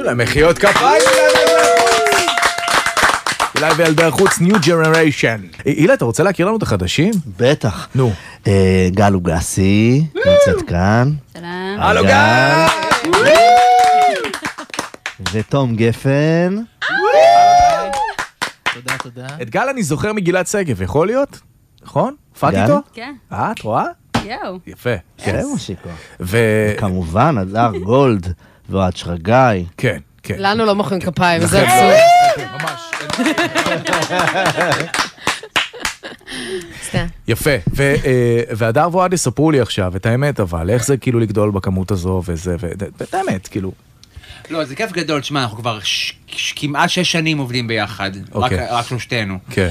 מחיאות כפיים. אילי וילדי החוץ, New Generation. אילה, אתה רוצה להכיר לנו את החדשים? בטח. נו. גל לוגסי, נמצאת כאן. שלום. הלו גל! ותום גפן. תודה. את גל אני זוכר מגילת שגב, יכול להיות? נכון? הופעת גל? איתו? כן. את רואה? יאו. יפה. כן, מושיקו. כמובן, הדר גולד ואוהד שרגאי. כן, כן. לנו לא מוחאים כפיים, זה עצוב. ממש. סתם. יפה. והדר ואוהד יספרו לי עכשיו את האמת, אבל איך זה כאילו לגדול בכמות הזו וזה, ואת האמת, כאילו. לא, זה כיף גדול, תשמע, אנחנו כבר כמעט 6 שנים עובדים ביחד, רק שלושתנו. כן.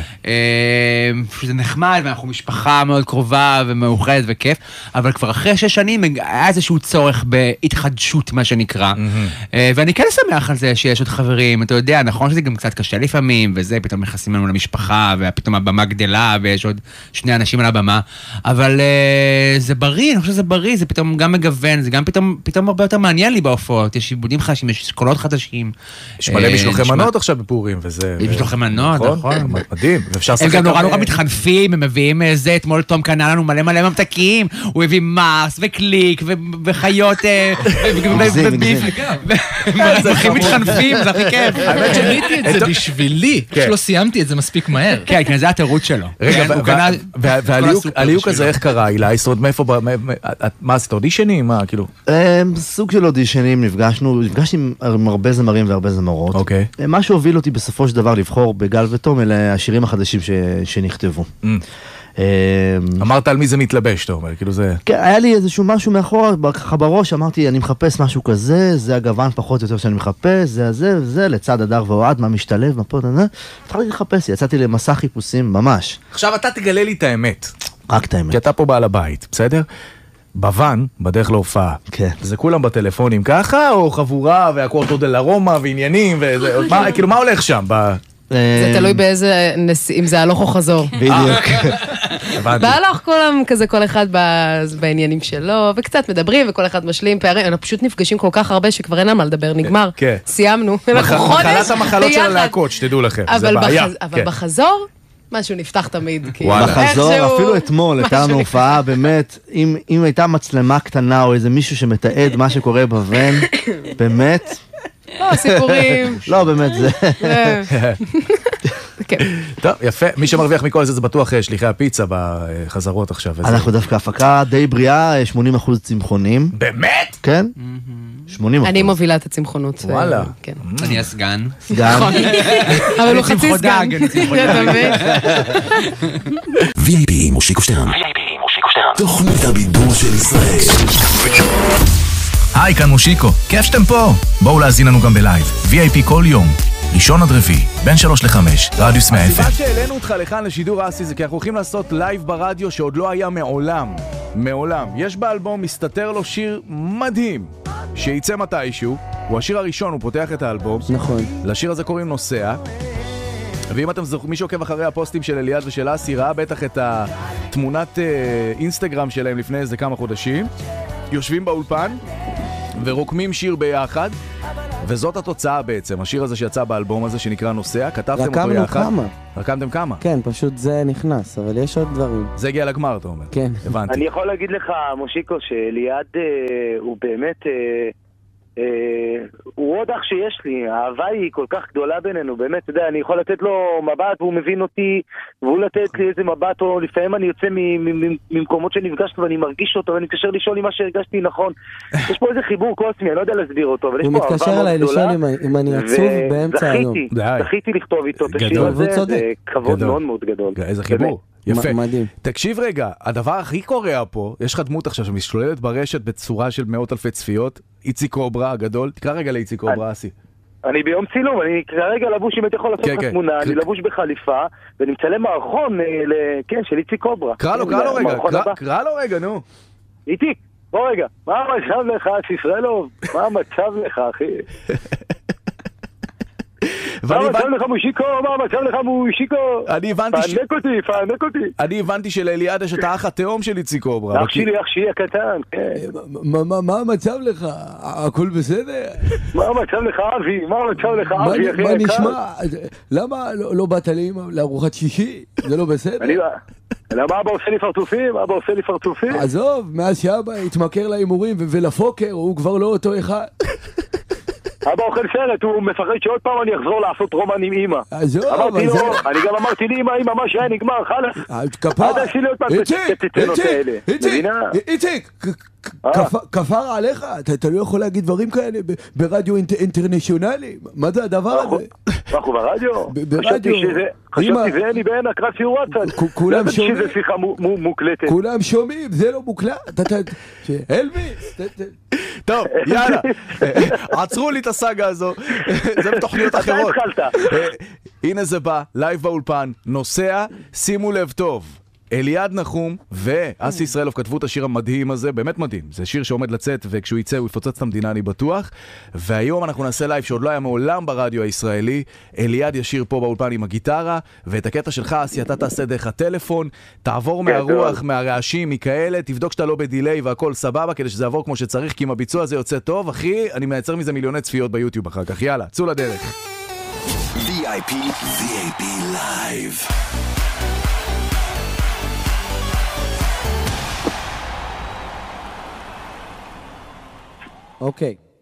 זה נחמד, ואנחנו משפחה מאוד קרובה ומאוחדת וכיף, אבל כבר אחרי 6 שנים היה איזשהו צורך בהתחדשות, מה שנקרא. ואני כן שמח על זה שיש עוד חברים, אתה יודע, נכון שזה גם קצת קשה לפעמים, וזה, פתאום מכנסים לנו למשפחה, ופתאום הבמה גדלה, ויש עוד 2 אנשים על הבמה, אבל זה בריא, אני חושב שזה בריא, זה פתאום גם מגוון, זה גם פתאום הרבה יותר מעניין לי בהופעות, יש עיבודים חדשים, יש קולות חדשים. יש מלא משלוחי מנות עכשיו בפורים, וזה... יש משלוחי מנות, נכון. מדהים, ואפשר הם לשחק... גם נורא מתחנפים, הם מביאים זה, אתמול תום קנה לנו מלא ממתקים, הוא הביא מרס וקליק וחיות וביף. הם הכי מתחנפים, זה הכי כיף. האמת שניתי את זה בשבילי, פשוט לא סיימתי את זה מספיק מהר. כן, זה התירוץ שלו. רגע, והליהוק הזה איך קרה, אילי? זאת אומרת, מאיפה... מה, עשית אודישנים? מה, כאילו? סוג של אודישנים, נפגשתי עם הרבה זמרים והרבה זמרות. אוקיי. מה שהוביל אותי בסופו של דבר לבחור בגל ותום אלה השירים החדשים שנכתבו. אמרת על מי זה מתלבש, אתה אומר, כאילו זה... כן, היה לי איזשהו משהו מאחורה, ככה בראש, אמרתי, אני מחפש משהו כזה, זה הגוון פחות או יותר שאני מחפש, זה, לצד הדר ואוהד, מה משתלב, מה פה, התחלתי לחפש, יצאתי למסע חיפושים, ממש. עכשיו אתה תגלה לי את האמת. רק את האמת. כי אתה פה בעל הבית, בסדר? בוון, בדרך להופעה. כן. זה כולם בטלפונים ככה, או חבורה, והקורטו דל ארומה, ועניינים, כאילו, מה הולך שם? זה תלוי באיזה, אם זה הלוך או חזור. בדיוק. בהלוך כולם כזה, כל אחד בעניינים שלו, וקצת מדברים, וכל אחד משלים פערים. אנחנו פשוט נפגשים כל כך הרבה שכבר אין על מה לדבר, נגמר. סיימנו. מחלת המחלות של הלהקות, שתדעו לכם, זה בעיה. אבל בחזור... משהו נפתח תמיד. בחזור, אפילו אתמול, הייתה לנו הופעה, באמת, אם הייתה מצלמה קטנה או איזה מישהו שמתעד מה שקורה בוון, באמת. לא, סיפורים. לא, באמת זה. טוב, יפה. מי שמרוויח מכל זה, זה בטוח שליחי הפיצה בחזרות עכשיו. אנחנו דווקא הפקה די בריאה, 80% צמחונים. באמת? כן. 80%. אני מובילה את הצמחונות. וואלה. אני הסגן. סגן. אבל הוא חצי סגן. VIP מושיקו שטרן. תוכנית הבידור של ישראל. היי, כאן מושיקו. כיף שאתם פה. בואו להזין לנו גם בלייב. VIP כל יום. ראשון עד רביעי, בין 3 ל-5, רדיוס 100 FM. הסיבה שהעלינו אותך לכאן לשידור אסי זה כי אנחנו הולכים לעשות לייב ברדיו שעוד לא היה מעולם. יש באלבום, מסתתר לו שיר מדהים שייצא מתישהו, הוא השיר הראשון, הוא פותח את האלבום. נכון. לשיר הזה קוראים נוסע. ואם אתם זוכרים, מי שעוקב אחרי הפוסטים של אליעד ושל אסי ראה בטח את התמונת אינסטגרם שלהם לפני איזה כמה חודשים. יושבים באולפן ורוקמים שיר ביחד, וזאת התוצאה בעצם, השיר הזה שיצא באלבום הזה שנקרא נוסע, כתבתם אותו יחד. רקמתם כמה? כן, פשוט זה נכנס, אבל יש עוד דברים. זה הגיע לגמר, אתה אומר? כן. הבנתי. אני יכול להגיד לך, מושיקו, שאליעד הוא באמת, הוא עוד אח שיש לי, האהבה היא כל כך גדולה בינינו, באמת, אתה יודע, אני יכול לתת לו מבט והוא מבין אותי, והוא לתת לי איזה מבט, או לפעמים אני יוצא ממקומות שנפגשנו ואני מרגיש אותו, ואני מתקשר לשאול אם מה שהרגשתי נכון. יש פה איזה חיבור קוסמי, אני לא יודע להסביר אותו, אבל יש פה אהבה מאוד גדולה. הוא מתקשר אליי לשאול אם אני עצוב באמצע היום. זכיתי לכתוב איתו את השיר הזה, זה כבוד מאוד מאוד גדול. איזה חיבור. יפה. מדהים. תקשיב רגע, הדבר הכי קורע פה, יש לך דמות עכשיו שמשתוללת ברשת בצורה של מאות אלפי צפיות, איציק קוברה הגדול, תקרא רגע לאיציק קוברה, אסי. אני ביום צילום, אני כרגע לבוש, אם הייתי יכול לעשות לך תמונה, אני לבוש בחליפה, ואני מצלם מערכון, כן, של איציק קוברה. קרא לו רגע, נו. איציק, בוא רגע, מה המצב לך, סיסרלוב? מה המצב לך, אחי? מה מצב לך מושיקו? מה מצב לך מושיקו? פענק אותי. אני הבנתי שלאליעד יש את האח התאום של איציק קוברה. אח שלי הקטן, כן. מה המצב לך? הכל בסדר? מה המצב לך אבי? מה נשמע? למה לא באת לי לארוחת שישי? זה לא בסדר? למה אבא עושה לי פרצופים? עזוב, מאז שאבא התמכר להימורים ולפוקר, הוא כבר לא אותו אחד. אבא אוכל סרט, הוא מפחד שעוד פעם אני אחזור לעשות רומן עם אמא. אמרתי לו, אני גם אמרתי לי אמא, מה שהיה נגמר, חלאס. אל תעשי לי עוד פעם את התצנות האלה. איציק, כפר עליך, אתה לא יכול להגיד דברים כאלה ברדיו אינטרנשיונלי. מה זה הדבר הזה? אנחנו ברדיו? חשבתי זה אני בעין הקרב של וואטסאפ. כולם שומעים. שזה שיחה מוקלטת. כולם שומעים, זה לא מוקלט. אלביס. טוב, יאללה, עצרו לי את הסאגה הזו, זה בתוכניות אחרות. הנה זה בא, לייב באולפן, נוסע, שימו לב טוב. אליעד נחום ואסי ישראלוב כתבו את השיר המדהים הזה, באמת מדהים, זה שיר שעומד לצאת וכשהוא יצא הוא יפוצץ את המדינה אני בטוח, והיום אנחנו נעשה לייב שעוד לא היה מעולם ברדיו הישראלי, אליעד ישיר פה באולפן עם הגיטרה, ואת הקטע שלך אסי אתה תעשה דרך הטלפון, תעבור מהרוח, מהרעשים, מכאלה, תבדוק שאתה לא בדיליי והכל סבבה כדי שזה יעבור כמו שצריך, כי אם הביצוע הזה יוצא טוב, אחי, אני מייצר מזה מיליוני צפיות ביוטיוב אחר כך, יאללה, צאו לדרך. VIP Live. אוקיי.